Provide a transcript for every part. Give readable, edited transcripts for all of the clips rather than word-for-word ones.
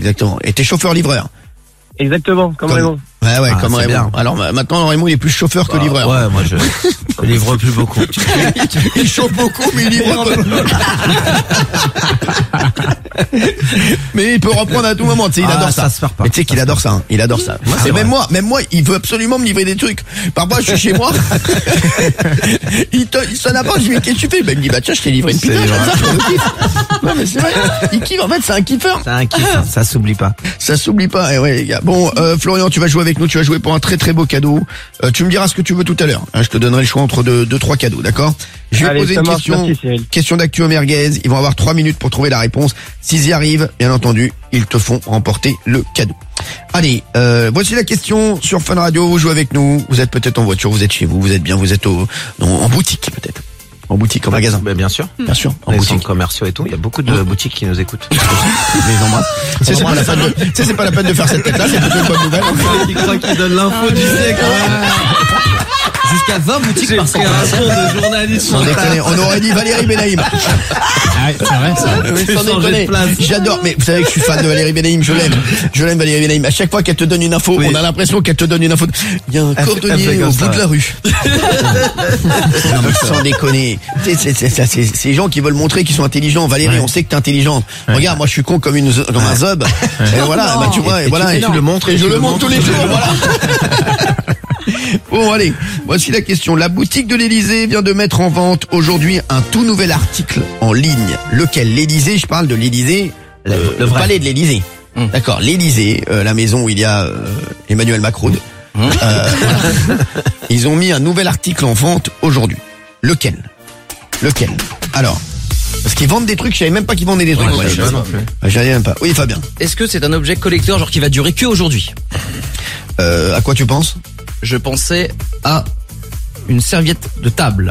exactement. Et t'es chauffeur-livreur. Exactement, comme Raymond. Ouais, comme c'est Raymond. bien. Alors maintenant, Raymond, il est plus chauffeur que livreur. Ouais, moi je livre plus beaucoup. Il chauffe beaucoup, mais il livre peu. Mais il peut reprendre à tout moment, tu sais, il adore ça. Ça se perd pas. Mais tu sais qu'il adore ça, hein. Il adore ça. c'est même moi, il veut absolument me livrer des trucs. Parfois, je suis chez moi. il sonne à part, je lui dis, qu'est-ce que tu fais? Ben, il me dit, bah, tiens, je t'ai livré une pizza, comme ça, je kiffe. Non, mais c'est vrai. Il kiffe, en fait, c'est un kiffeur. C'est un kiff, ça s'oublie pas. Ça s'oublie pas, ouais, les gars. Bon, Florian, tu vas jouer avec nous, tu vas jouer pour un très très beau cadeau. Tu me diras ce que tu veux tout à l'heure. Hein, je te donnerai le choix entre deux, trois cadeaux, d'accord? Je vais poser une question d'actu au merguez. Ils vont avoir 3 minutes pour trouver la réponse. S'ils y arrivent, bien entendu, ils te font remporter le cadeau. Allez, voici la question sur Fun Radio. Vous jouez avec nous. Vous êtes peut-être en voiture, vous êtes chez vous, vous êtes bien, vous êtes en boutique peut-être. En boutique, en magasin. Ben, bien sûr. Bien sûr, en Les boutique. centres commerciaux et tout. Il y a beaucoup de boutiques qui nous écoutent. Je les embrasse. C'est pas la peine de, c'est pas la peine de faire cette tête-là, c'est plutôt une bonne nouvelle. Il croit qu'il donne l'info du siècle. Jusqu'à 20 boutiques par semaine de journalistes. Sans déconner, on aurait dit Valérie Benaïm. C'est vrai ça. Sans déconner. J'adore, mais vous savez que je suis fan de Valérie Benaïm, je l'aime Valérie Benaïm. À chaque fois qu'elle te donne une info, on a l'impression qu'elle te donne une info. Il y a un cordonnier au bout de la rue. Sans déconner. C'est ces gens qui veulent montrer qu'ils sont intelligents. Valérie, on sait que t'es intelligente. Regarde, moi je suis con comme un zob. Et voilà, bah tu vois, et voilà. Et tu le montres. Et je le montre tous les jours, voilà. Bon, allez, voici la question. La boutique de l'Élysée vient de mettre en vente aujourd'hui un tout nouvel article en ligne. Lequel? L'Élysée, je parle de l'Élysée, le palais de l'Élysée. D'accord, l'Élysée, la maison où il y a Emmanuel Macron. Ils ont mis un nouvel article en vente aujourd'hui. Lequel? Alors, parce qu'ils vendent des trucs, je savais même pas qu'ils vendaient des trucs. Je savais même pas. Oui, Fabien. Est-ce que c'est un objet collector genre qui va durer que aujourd'hui? À quoi tu penses? Je pensais à une serviette de table.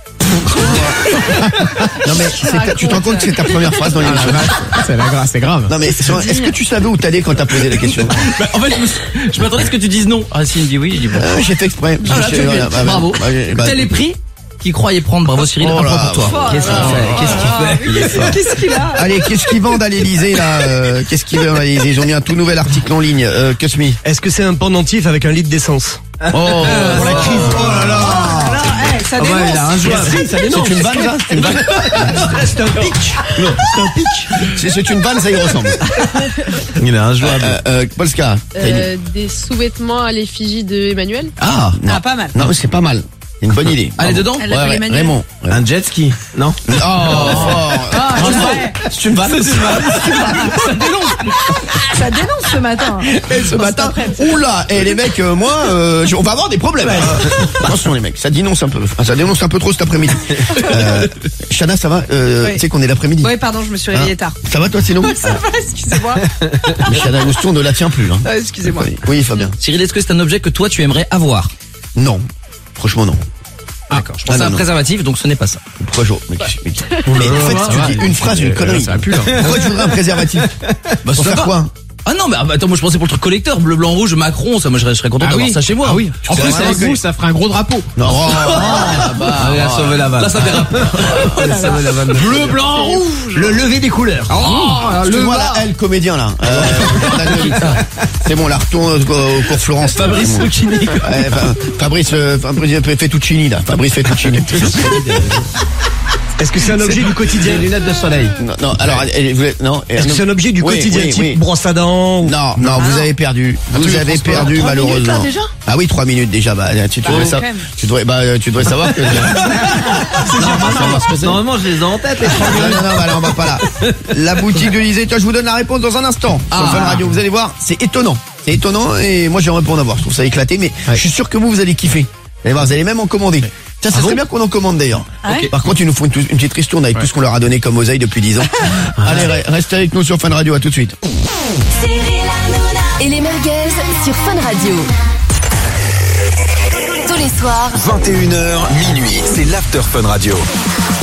Non mais tu te rends compte que c'est ta première phrase dans l'émission? C'est grave. Non mais est-ce que tu savais où t'allais quand t'as posé la question? En fait, je m'attendais à ce que tu dises non. Ah si, il me dit oui, je dis bon. J'ai fait exprès. Bravo. Tel est pris qu'il croyait prendre. Bravo Cyril, un point pour toi. Qu'est-ce qu'il a? Allez, qu'est-ce qu'ils vendent à l'Élysée là? Qu'est-ce qu'ils vendent à l'Élysée? Ils ont mis un tout nouvel article en ligne. Cosmi. Est-ce que c'est un pendentif avec un litre d'essence? Oh, pour la crise. Oh là là. Ça dénonce. C'est une vanne ça? C'est un pitch. Si c'est une vanne, ça y ressemble. Il est injouable. Polska. Des sous-vêtements à l'effigie de Emmanuel. Ah, non. Pas mal. Non, c'est pas mal. C'est une bonne idée. Allez dedans. Elle l'appelle Emmanuel. Raymond. Un jet ski? Non? C'est une vanne. Ça dénonce ce matin. Et ce matin, oula, et les mecs, on va avoir des problèmes. Attention les mecs, ça dénonce un peu. Ça dénonce un peu trop cet après-midi. Chana, ça va? Tu sais qu'on est l'après-midi. Oui, pardon, je me suis réveillée tard. Ça va toi, Céline? Ça va, excusez-moi. Mais Chana Mouston ne la tient plus. Hein. Excusez-moi. Oui, Fabien. Cyril, est-ce que c'est un objet que toi tu aimerais avoir? Non. Franchement, non. D'accord. Je pensais à un préservatif, donc ce n'est pas ça. Pourquoi je... Mais en fait, si tu dis une phrase, une connerie. Pourquoi tu voudrais un préservatif? Pour faire quoi? Ah non, mais attends, moi je pensais pour le truc collecteur, bleu, blanc, rouge, Macron, ça, moi je serais content d'avoir ça chez moi. Ah oui. En plus, avec vous, ça ferait un gros drapeau. Non. Il a sauvé la vanne. Là, ça dérape. Bleu, blanc, rouge. Le lever des couleurs. Excuse-moi là, elle, comédien là. C'est bon, là, retourne au cours Florence. Fabrice Lucchini. Fabrice Fettuccini là. Fabrice Fettuccini. Est-ce que c'est un objet du quotidien? Lunettes de soleil. Non, alors, non. Est-ce que c'est un objet du quotidien, type brosse à dents? Non, vous avez perdu. Vous avez perdu, malheureusement. Déjà ah oui, 3 minutes déjà. Bah, tu devrais savoir que. Normalement, je les ai en tête, les 3 minutes. Non, on va pas là. La boutique de l'Élysée, je vous donne la réponse dans un instant. Sur Fun Radio, vous allez voir, c'est étonnant. C'est étonnant et moi j'aimerais pas en avoir. Je trouve ça éclaté, mais je suis sûr que vous allez kiffer. Vous allez voir, vous allez même en commander. Tiens, ça serait bien qu'on en commande d'ailleurs. Ouais. Par contre, ils nous font une petite ristourne avec tout ce qu'on leur a donné comme oseille depuis 10 ans. Allez, restez avec nous sur Fun Radio, à tout de suite. Et les merguez sur Fun Radio. Tous les soirs, 21h, minuit, c'est l'After Fun Radio.